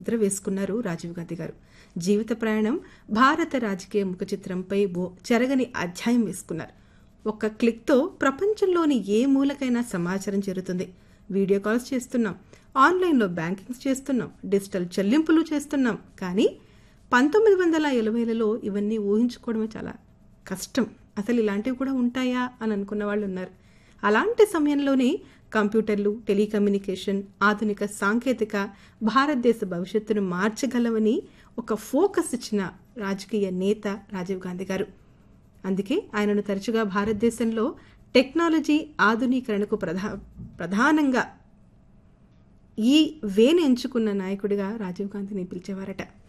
ముద్ర వేసుకున్నారు రాజీవ్ గాంధీ గారు. జీవిత ప్రయాణం భారత రాజకీయ ముఖ చిత్రంపై ఓ చెరగని అధ్యాయం వేసుకున్నారు. ఒక్క క్లిక్తో ప్రపంచంలోని ఏ మూలకైనా సమాచారం చేరుతుంది. వీడియో కాల్స్ చేస్తున్నాం, ఆన్లైన్లో బ్యాంకింగ్ చేస్తున్నాం, డిజిటల్ చెల్లింపులు చేస్తున్నాం. కానీ 1970లలో ఇవన్నీ ఊహించుకోవడమే చాలా కష్టం. అసలు ఇలాంటివి కూడా ఉంటాయా అని అనుకున్న వాళ్ళు ఉన్నారు. అలాంటి సమయంలోనే కంప్యూటర్లు, టెలికమ్యూనికేషన్, ఆధునిక సాంకేతిక భారతదేశ భవిష్యత్తును మార్చగలవని ఒక ఫోకస్ ఇచ్చిన రాజకీయ నేత రాజీవ్ గాంధీ గారు. అందుకే ఆయనను తరచుగా భారతదేశంలో టెక్నాలజీ ఆధునీకరణకు ప్రధానంగా ఈ వేని ఎంచుకున్న నాయకుడిగా రాజీవ్ గాంధీని పిలిచేవారట.